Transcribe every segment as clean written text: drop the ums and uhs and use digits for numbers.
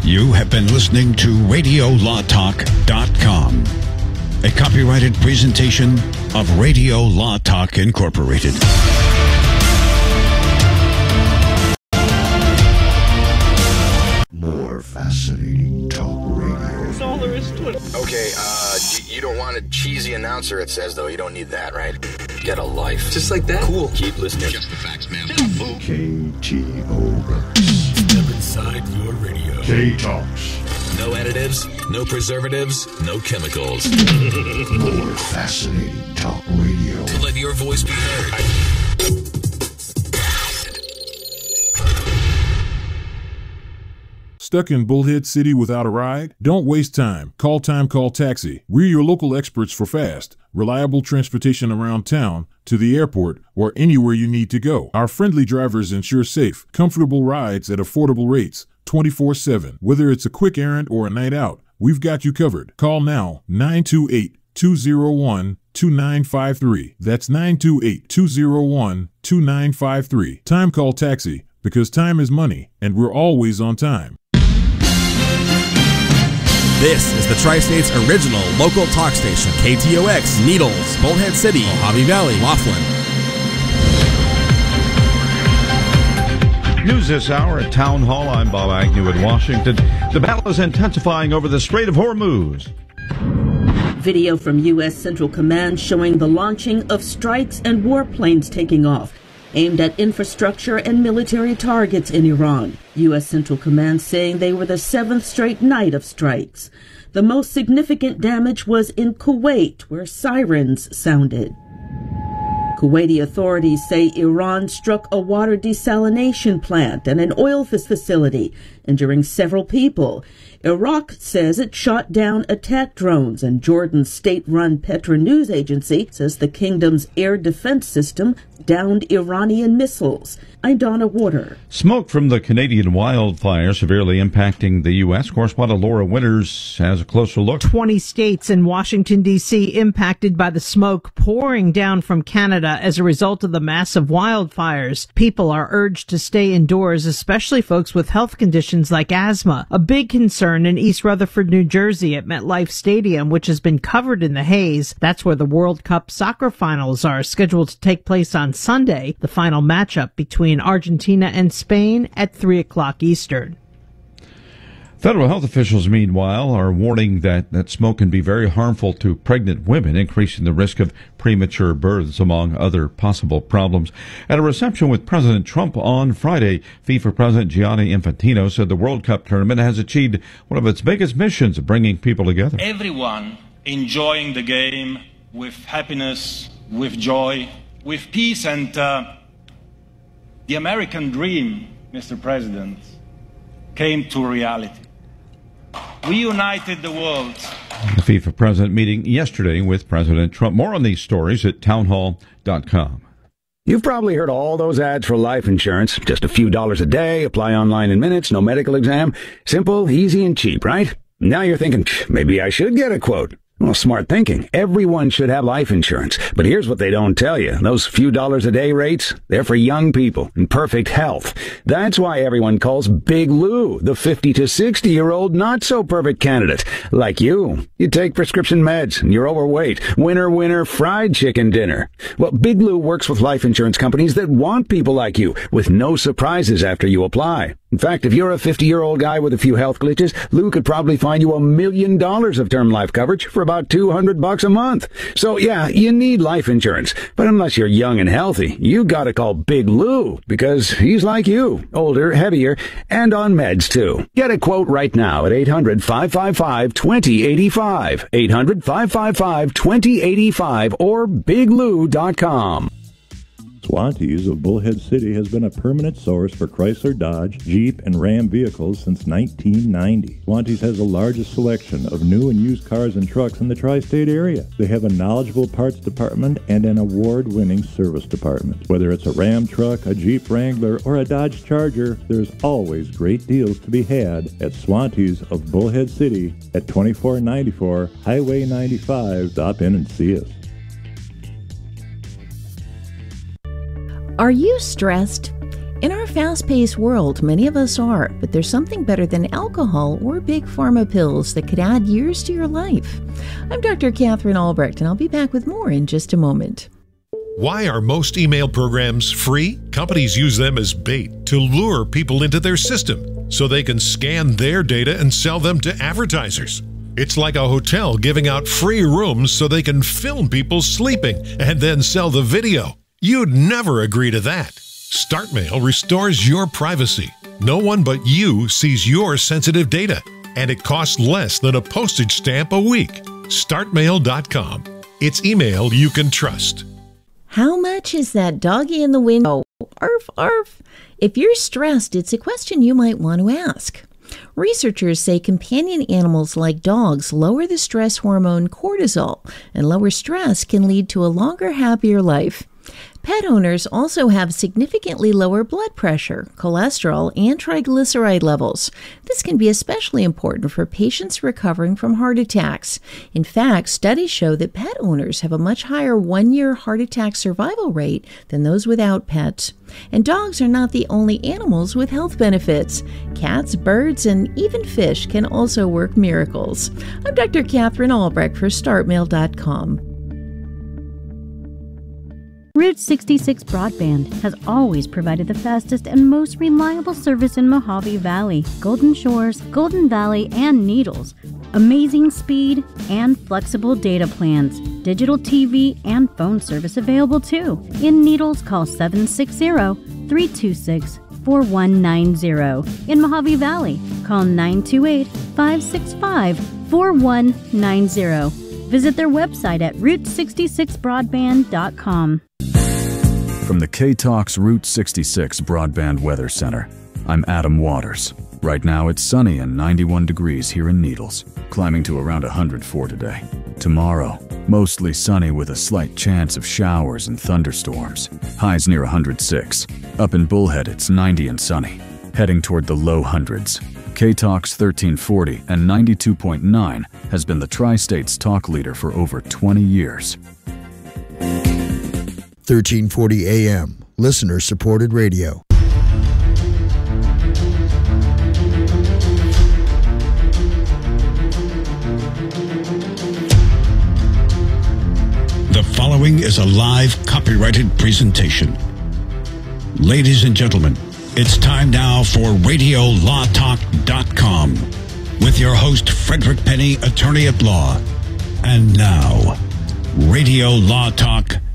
You have been listening to RadioLawTalk.com, a copyrighted presentation of Radio Law Talk Incorporated. More fascinating talk radio. That's all there is to it. Okay, you don't want a cheesy announcer, it says, though. You don't need that, right? Get a life. Just like that? Cool. Keep listening. Just the facts, man. KTO. Step inside your radio. K-Talks. No additives, no preservatives, no chemicals. More fascinating talk radio. To let your voice be heard. Stuck in Bullhead City without a ride? Don't waste time. Call Taxi. We're your local experts for fast, reliable transportation around town, to the airport, or anywhere you need to go. Our friendly drivers ensure safe, comfortable rides at affordable rates, 24/7. Whether it's a quick errand or a night out, we've got you covered. Call now, 928-201-2953. That's 928-201-2953. Time Call Taxi, because time is money, and we're always on time. This is the Tri-State's original local talk station, KTOX, Needles, Bullhead City, Mojave Valley, Laughlin. News this hour at Town Hall. I'm Bob Agnew in Washington. The battle is intensifying over the Strait of Hormuz. Video from U.S. Central Command showing the launching of strikes and warplanes taking off, aimed at infrastructure and military targets in Iran. U.S. Central Command saying they were the 7th straight night of strikes. The most significant damage was in Kuwait, where sirens sounded. Kuwaiti authorities say Iran struck a water desalination plant and an oil facility, injuring several people. Iraq says it shot down attack drones, and Jordan's state-run Petra news agency says the kingdom's air defense system downed Iranian missiles. I'm Donna Water. Smoke from the Canadian wildfire severely impacting the U.S. Correspondent Laura Winters has a closer look. 20 states and Washington, D.C. impacted by the smoke pouring down from Canada as a result of the massive wildfires. People are urged to stay indoors, especially folks with health conditions like asthma. A big concern in East Rutherford, New Jersey at MetLife Stadium, which has been covered in the haze. That's where the World Cup soccer finals are scheduled to take place on Sunday, the final matchup between Argentina and Spain at 3 o'clock Eastern. Federal health officials, meanwhile, are warning that smoke can be very harmful to pregnant women, increasing the risk of premature births, among other possible problems. At a reception with President Trump on Friday, FIFA President Gianni Infantino said the World Cup tournament has achieved one of its biggest missions of bringing people together. Everyone enjoying the game with happiness, with joy, with peace, and the American dream, Mr. President, came to reality. We united the world. The FIFA president meeting yesterday with President Trump. More on these stories at townhall.com. You've probably heard all those ads for life insurance. Just a few dollars a day, apply online in minutes, no medical exam. Simple, easy, and cheap, right? Now you're thinking, maybe I should get a quote. Well, smart thinking. Everyone should have life insurance. But here's what they don't tell you. Those few dollars a day rates, they're for young people in perfect health. That's why everyone calls Big Lou the 50 to 60-year-old not-so-perfect candidate. Like you. You take prescription meds and you're overweight. Winner, fried chicken dinner. Well, Big Lou works with life insurance companies that want people like you, with no surprises after you apply. In fact, if you're a 50-year-old guy with a few health glitches, Lou could probably find you $1 million of term life coverage for about $200 a month. So yeah, you need life insurance. But unless you're young and healthy, you gotta call Big Lou, because he's like you, older, heavier, and on meds too. Get a quote right now at 800-555-2085, 800-555-2085, or biglou.com. Swantees of Bullhead City has been a permanent source for Chrysler, Dodge, Jeep, and Ram vehicles since 1990. Swantees has the largest selection of new and used cars and trucks in the tri-state area. They have a knowledgeable parts department and an award-winning service department. Whether it's a Ram truck, a Jeep Wrangler, or a Dodge Charger, there's always great deals to be had at Swantees of Bullhead City at 2494 Highway 95. Stop in and see us. Are you stressed? In our fast-paced world, many of us are, but there's something better than alcohol or big pharma pills that could add years to your life. I'm Dr. Catherine Albrecht, and I'll be back with more in just a moment. Why are most email programs free? Companies use them as bait to lure people into their system so they can scan their data and sell them to advertisers. It's like a hotel giving out free rooms so they can film people sleeping and then sell the video. You'd never agree to that. StartMail restores your privacy. No one but you sees your sensitive data, and it costs less than a postage stamp a week. StartMail.com. It's email you can trust. How much is that doggy in the window? Arf, arf. If you're stressed, it's a question you might want to ask. Researchers say companion animals like dogs lower the stress hormone cortisol, and lower stress can lead to a longer, happier life. Pet owners also have significantly lower blood pressure, cholesterol, and triglyceride levels. This can be especially important for patients recovering from heart attacks. In fact, studies show that pet owners have a much higher one-year heart attack survival rate than those without pets. And dogs are not the only animals with health benefits. Cats, birds, and even fish can also work miracles. I'm Dr. Catherine Albrecht for StartMail.com. Route 66 Broadband has always provided the fastest and most reliable service in Mojave Valley, Golden Shores, Golden Valley, and Needles. Amazing speed and flexible data plans. Digital TV and phone service available too. In Needles, call 760-326-4190. In Mojave Valley, call 928-565-4190. Visit their website at route66broadband.com. From the K-Talks Route 66 Broadband Weather Center, I'm Adam Waters. Right now it's sunny and 91 degrees here in Needles, climbing to around 104 today. Tomorrow, mostly sunny with a slight chance of showers and thunderstorms. Highs near 106. Up in Bullhead it's 90 and sunny, heading toward the low hundreds. K-Talks 1340 and 92.9 has been the Tri-State's talk leader for over 20 years. 1340 AM, listener-supported radio. The following is a live copyrighted presentation. Ladies and gentlemen, it's time now for RadioLawTalk.com with your host, Frederick Penny, attorney at law. And now, RadioLawTalk.com.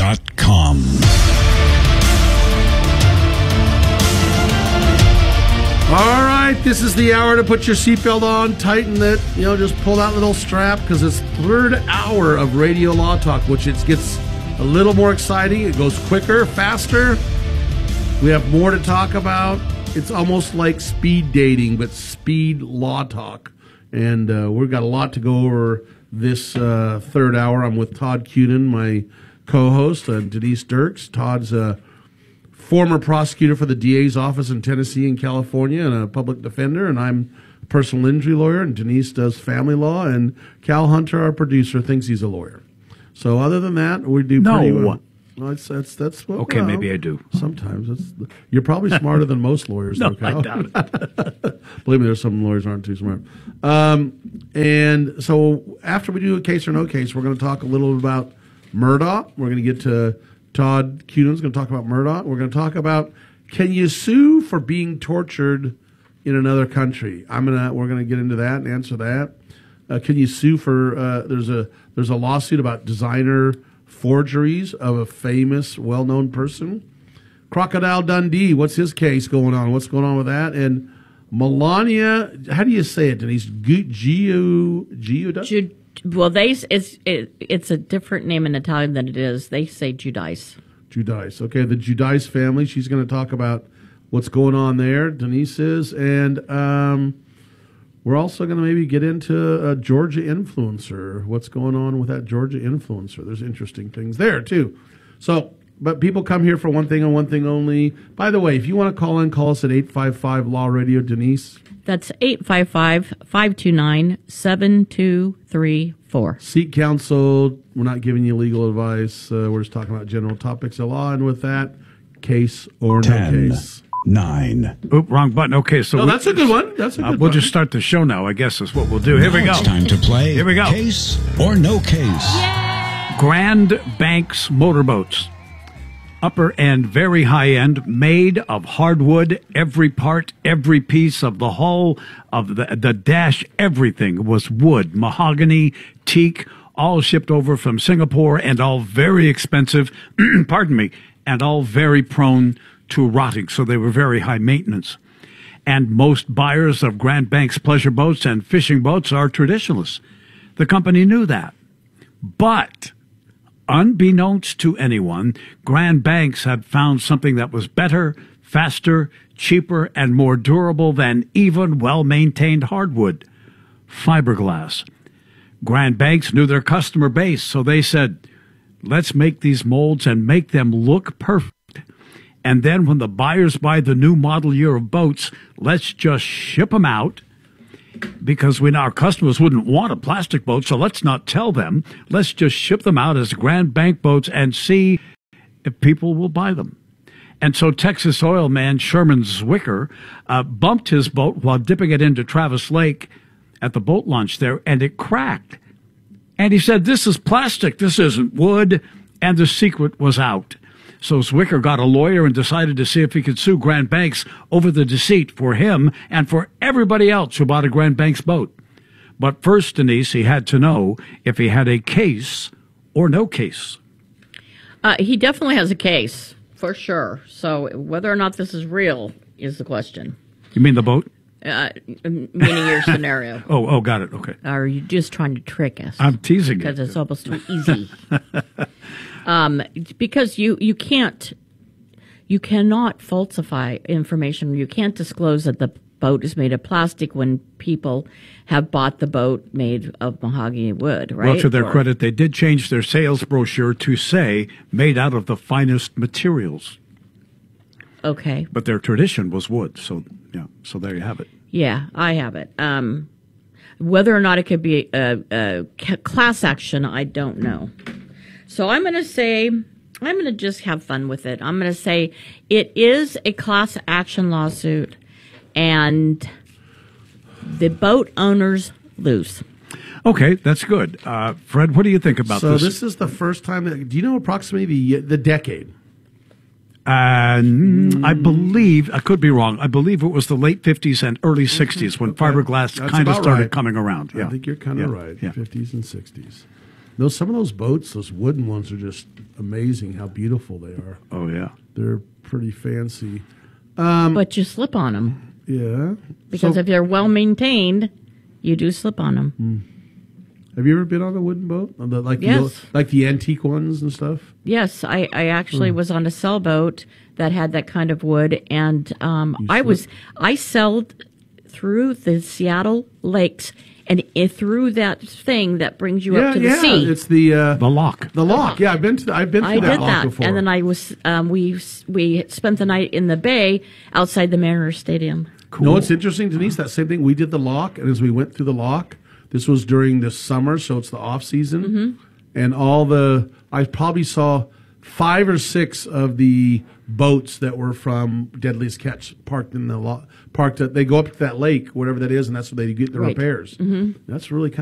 All right, this is the hour to put your seatbelt on, tighten it, just pull that little strap, because it's third hour of Radio Law Talk, which it gets a little more exciting. It goes quicker, faster. We have more to talk about. It's almost like speed dating, but speed law talk. And we've got a lot to go over this third hour. I'm with Todd Cunin, my co-host, Denise Dirks. Todd's a former prosecutor for the DA's office in Tennessee and California and a public defender, and I'm a personal injury lawyer, and Denise does family law, and Cal Hunter, our producer, thinks he's a lawyer. So other than that, we do pretty well. No, that's what. Okay, maybe I do. Sometimes you're probably smarter than most lawyers. No, though, Cal. I doubt it. Believe me, there's some lawyers aren't too smart. And so after we do a case or no case, we're going to talk a little about Murdaugh. We're going to get to Todd Cunin's going to talk about Murdaugh. We're going to talk about, can you sue for being tortured in another country? We're going to get into that and answer that. Can you sue for? There's a lawsuit about designer forgeries of a famous, well-known person. Crocodile Dundee. What's his case going on? What's going on with that? And Melania, how do you say it, Denise? Well, it's a different name in Italian than it is. They say Giudice. Giudice. Okay, the Giudice family. She's going to talk about what's going on there. Denise is. And we're also going to maybe get into a Georgia influencer. What's going on with that Georgia influencer? There's interesting things there, too. So, but people come here for one thing and one thing only. By the way, if you want to call in, call us at 855 Law Radio. Denise? That's 855-529-7234. Seek counsel. We're not giving you legal advice. We're just talking about general topics of law. And with that, Case or no 10, case. 9. Oop, wrong button. Okay, so No, that's a good one. That's a good we'll one. just start the show now, I guess is what we'll do. Here Now we go. It's time to play. Here we go. Case or no case. Grand Banks motorboats. Upper and very high end, made of hardwood, every part, every piece of the hull, of the dash, everything was wood, mahogany, teak, all shipped over from Singapore and all very expensive, pardon me, and all very prone to rotting, so they were very high maintenance. And most buyers of Grand Banks pleasure boats and fishing boats are traditionalists. The company knew that. But unbeknownst to anyone, Grand Banks had found something that was better, faster, cheaper, and more durable than even well-maintained hardwood: fiberglass. Grand Banks knew their customer base, so they said, let's make these molds and make them look perfect. And then when the buyers buy the new model year of boats, let's just ship them out, because we know our customers wouldn't want a plastic boat, so let's not tell them. Let's just ship them out as Grand Bank boats and see if people will buy them. And so Texas oil man Sherman Zwicker bumped his boat while dipping it into Travis Lake at the boat launch there, and it cracked. And he said, this is plastic, this isn't wood, and the secret was out. So Zwicker got a lawyer and decided to see if he could sue Grand Banks over the deceit for him and for everybody else who bought a Grand Banks boat. But first, Denise, he had to know if he had a case or no case. He definitely has a case, for sure. So whether or not this is real is the question. You mean the boat? Meaning your scenario. Oh, got it. Okay. Or are you just trying to trick us? I'm teasing you. Because it's almost too easy. Because you cannot falsify information. You can't disclose that the boat is made of plastic when people have bought the boat made of mahogany wood, right? Well, to their credit, they did change their sales brochure to say made out of the finest materials. Okay. But their tradition was wood, so there you have it. Yeah, I have it. Whether or not it could be a class action, I don't know. So I'm going to just have fun with it. I'm going to say it is a class action lawsuit, and the boat owners lose. Okay, that's good. Fred, what do you think about this? So this is the first time. Do you know approximately the decade? I believe, I could be wrong, I believe it was the late 50s and early 60s when fiberglass kind of started coming around. Yeah. I think you're kind of right, Yeah. 50s and 60s. Some of those boats, those wooden ones, are just amazing how beautiful they are. Oh, yeah. They're pretty fancy. But you slip on them. Yeah. Because if they're well maintained, you do slip on them. Have you ever been on a wooden boat? Yes. Like the antique ones and stuff? Yes, I actually was on a sailboat that had that kind of wood, and I sailed through the Seattle lakes and through that thing that brings you up to the sea. It's the lock. The lock. Yeah, I've been through that lock before. And then I was we spent the night in the bay outside the Mariners Stadium. Cool. No, it's interesting, Denise. That same thing. We did the lock, and as we went through the lock, this was during the summer, so it's the off season, and I probably saw 5 or 6 of the boats that were from Deadliest Catch parked in the lot. They go up to that lake, whatever that is, and that's where they get the repairs. That's really kind